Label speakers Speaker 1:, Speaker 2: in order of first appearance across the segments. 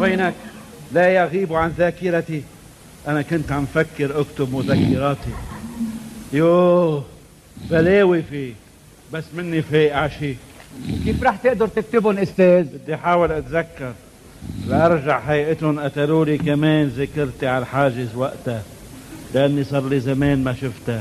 Speaker 1: وينك؟ لا يغيب عن ذاكرتي. أنا كنت عم فكر أكتب مذكراتي. يوه بلاوي فيه، بس مني فايق عشي.
Speaker 2: كيف رح تقدر تكتبهم استاذ؟
Speaker 1: بدي احاول اتذكر لارجع هيئتهم قتلوا لي كمان ذكرتي على الحاجز وقتها، لاني صار لي زمان ما شفتها.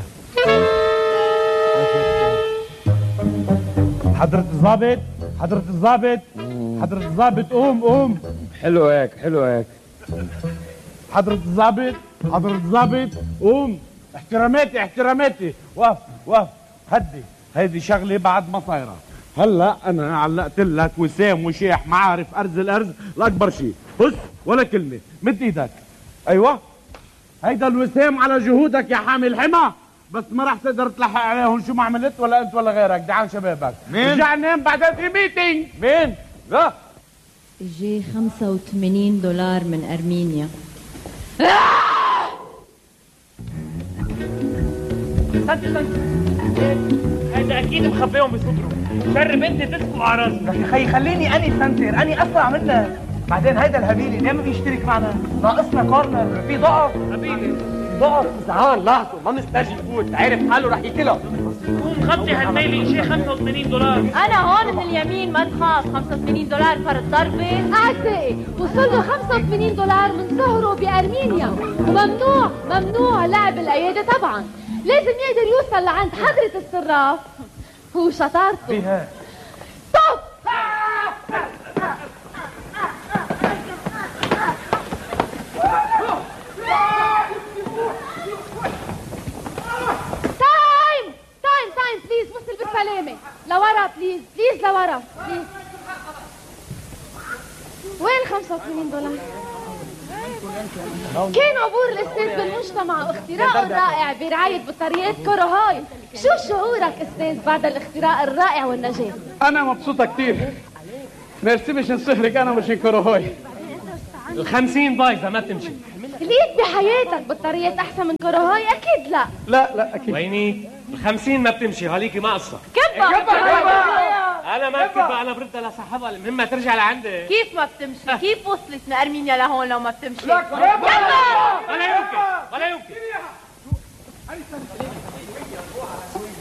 Speaker 2: حضرة الضابط، حضرة الضابط، حضرة الضابط، قوم.
Speaker 3: حلو هيك حلو هيك.
Speaker 2: حضرة الضابط، حضرة الضابط، قوم. احتراماتي. وقف هدي. هيدي شغلة بعد ما صايرة. هلا انا علقت لك وسام وشيح معارف الارز لاكبر شيء. بص ولا كلمة، مد ايدك. ايوه هيدا الوسام على جهودك يا حامي الحمى، بس ما راح تقدر تلحق عليهم شو ما عملت ولا انت ولا غيرك. دعان شبابك.
Speaker 1: مين؟
Speaker 2: رجع نام بعدين في ميتينج. مين؟ لا
Speaker 4: جي $85 من أرمينيا.
Speaker 5: هذا اكيد مخبيهم بصدره. جرب انت تسكوا على راسي.
Speaker 6: لك يا خي خليني اني سنتر، اني اسرع منك. بعدين هيدا الهبيلي ليه ما بيشترك معنا؟ ناقصنا كورنر، في ضعف.
Speaker 5: هبيلي
Speaker 6: ضعف زعان لاحظوا ما مستاهل يفوت، عارف حاله رح ياكلها.
Speaker 5: قوم غطي هالميلي شي $85.
Speaker 7: انا هون من اليمين ما تخاف. $85 فرد ضربة.
Speaker 8: أعزائي وصل له $85 من سهره بأرمينيا، وممنوع لعب الأيادي طبعا. لازم يقدر يوصل لعند حضرة الصراف وشطارته
Speaker 6: فيها.
Speaker 8: طب تايم بليز. وصل بالسلامة لورا بليز لورا بليز. وين $85؟ كان عبور الاستاذ بالمجتمع واختراعه الرائع برعاية بطاريات كوروهاي. شو شعورك استاذ بعد الاختراع الرائع والنجاح؟
Speaker 2: انا مبسوطة كتير. ميرسي مشان صهرك انا مشان كوروهاي.
Speaker 5: ال50 بايظة ما بتمشي.
Speaker 8: لقيت بحياتك بطاريات احسن من كوروهاي؟ اكيد لا.
Speaker 2: لا اكيد.
Speaker 5: ويني؟ ال50 ما بتمشي، هاليكي ما قصة.
Speaker 8: كبة
Speaker 5: انا ما بكبها، انا بردها لصاحبها، المهم ما ترجع لعندي.
Speaker 7: كيف ما بتمشي؟ كيف وصلت من ارمينيا لهون لو ما بتمشي؟
Speaker 5: ولا يمكن